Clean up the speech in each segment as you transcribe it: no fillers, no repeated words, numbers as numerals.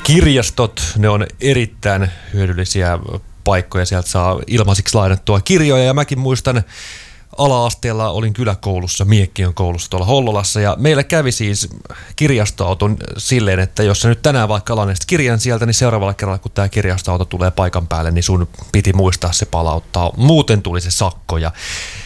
Kirjastot, ne on erittäin hyödyllisiä paikkoja. Sieltä saa ilmaisiksi lainattua kirjoja ja mäkin muistan ala-asteella olin kyläkoulussa, Miekkiön koulussa tuolla Hollolassa ja meillä kävi siis kirjastoauton silleen, että jos sä nyt tänään vaikka lainesit kirjan sieltä, niin seuraavalla kerralla kun tämä kirjastoauto tulee paikan päälle, niin sun piti muistaa se palauttaa. Muuten tuli se sakko ja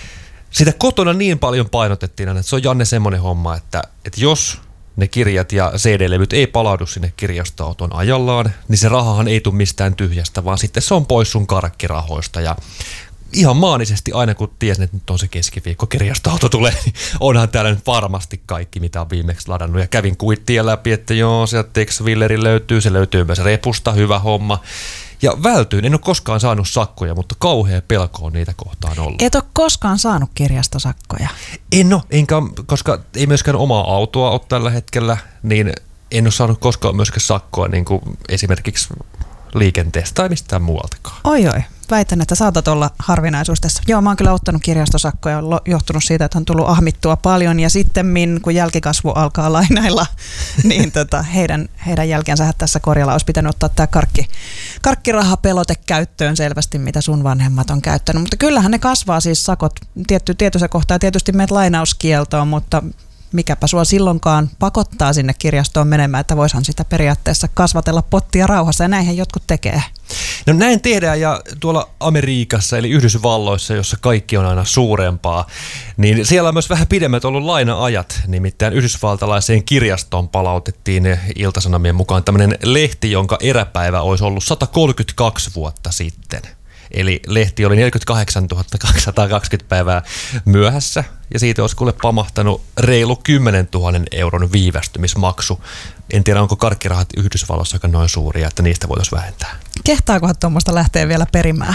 sitä kotona niin paljon painotettiin, että se on Janne semmoinen homma, että jos ne kirjat ja CD-levyt ei palaudu sinne kirjastoauton ajallaan, niin se rahahan ei tule mistään tyhjästä, vaan sitten se on pois sun karkkirahoista ja ihan maanisesti aina kun tiesin, että nyt on se keskiviikko, kirjastoauto tulee, niin onhan täällä nyt varmasti kaikki, mitä on viimeksi ladannut. Ja kävin kuittia läpi, että joo, sieltä Tex-Willeri löytyy, se löytyy myös repusta, hyvä homma. Ja vältyin, en ole koskaan saanut sakkoja, mutta kauhea pelko on niitä kohtaan ollut. Et ole koskaan saanut kirjastosakkoja? En ole, koska ei myöskään omaa autoa ole tällä hetkellä, niin en ole saanut koskaan myöskään sakkoa niin kuin esimerkiksi liikenteestä tai mistään muualtakaan. Oi, väitän, että saatat olla harvinaisuus tässä. Joo, mä oon kyllä ottanut kirjastosakkoja, johtunut siitä, että on tullut ahmittua paljon ja sitten kun jälkikasvu alkaa lainailla, niin heidän jälkeensä tässä Korjalla olisi pitänyt ottaa tämä karkkirahapelote käyttöön selvästi, mitä sun vanhemmat on käyttänyt. Mutta kyllähän ne kasvaa siis sakot tietyssä kohtaa. Tietysti menet lainauskieltoon, mutta mikäpä sua silloinkaan pakottaa sinne kirjastoon menemään, että voishan sitä periaatteessa kasvatella pottia rauhassa ja näinhän jotkut tekee. No näin tehdään ja tuolla Amerikassa eli Yhdysvalloissa, jossa kaikki on aina suurempaa, niin siellä on myös vähän pidemmät ollut laina-ajat. Nimittäin yhdysvaltalaiseen kirjastoon palautettiin Ilta-Sanomien mukaan tämmöinen lehti, jonka eräpäivä olisi ollut 132 vuotta sitten. Eli lehti oli 48 220 päivää myöhässä ja siitä olisi kuule pamahtanut reilu 10 000 euron viivästymismaksu. En tiedä, onko karkkirahat Yhdysvalloissa aika noin suuria, että niistä voitaisiin vähentää. Kehtaakohan tuommoista lähteä vielä perimään?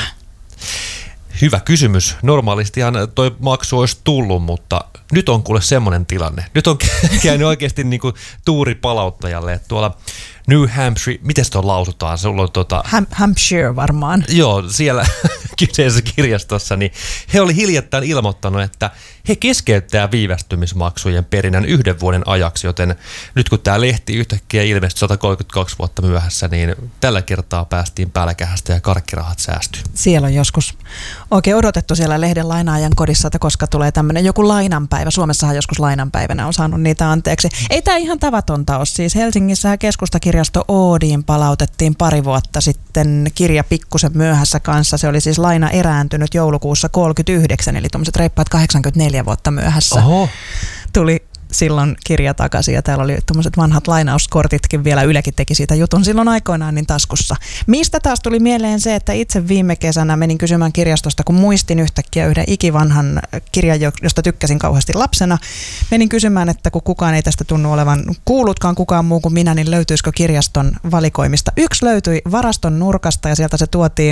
Hyvä kysymys. Normaalistihan toi maksu olisi tullut, mutta nyt on kuule semmoinen tilanne. Nyt on käynyt oikeasti niin kuin tuuri palauttajalle, että tuolla New Hampshire, miten se lausutaan? Se on Hampshire varmaan. Joo, siellä kyseisessä kirjastossa, niin he oli hiljattain ilmoittanut, että he keskeyttää viivästymismaksujen perinnän 1 vuoden ajaksi, joten nyt kun tämä lehti yhtäkkiä ilmestyi 132 vuotta myöhässä, niin tällä kertaa päästiin pälkähästä ja karkkirahat säästyi. Siellä on joskus oikein odotettu siellä lehden lainaajan kodissa, että koska tulee tämmöinen joku lainanpäivä. Suomessahan joskus lainanpäivänä on saanut niitä anteeksi. Ei tämä ihan tavatonta ole. Siis Helsingissä keskustakirjasto Oodiin palautettiin pari vuotta sitten kirja pikkusen myöhässä kanssa. Se oli siis laina erääntynyt joulukuussa 39, eli tuommoiset reippaat 84 vuotta myöhässä. Oho. Tuli silloin kirja takaisin ja täällä oli tuommoiset vanhat lainauskortitkin vielä. Ylekin teki siitä jutun silloin aikoinaan niin taskussa. Mistä taas tuli mieleen se, että itse viime kesänä menin kysymään kirjastosta, kun muistin yhtäkkiä yhden ikivanhan kirjan, josta tykkäsin kauheasti lapsena. Menin kysymään, että kun kukaan ei tästä tunnu olevan kuullutkaan kukaan muu kuin minä, niin löytyisikö kirjaston valikoimista. Yksi löytyi varaston nurkasta ja sieltä se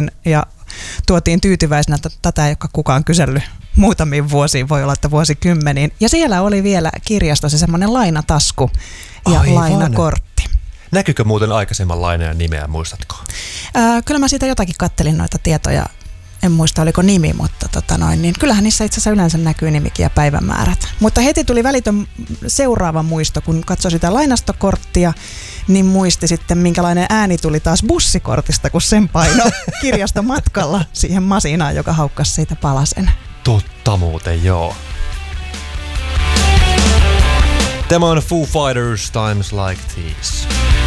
tuotiin tyytyväisenä, että tätä ei ole kukaan kysellyt muutamiin vuosiin, voi olla, että vuosikymmeniin. Ja siellä oli vielä kirjastossa semmoinen lainatasku ja aivan. Lainakortti. Näkyykö muuten aikaisemman lainajan nimeä, muistatko? Kyllä mä siitä jotakin kattelin noita tietoja. En muista, oliko nimi, mutta niin kyllähän niissä itse asiassa yleensä näkyy nimikin ja päivämäärät. Mutta heti tuli välitön seuraava muisto, kun katsoi sitä lainastokorttia, niin muisti sitten, minkälainen ääni tuli taas bussikortista, kun sen paino kirjastomatkalla siihen masinaan, joka haukkasi siitä palasen. Totta muuten, joo. Tämä on Foo Fighters, Times Like These.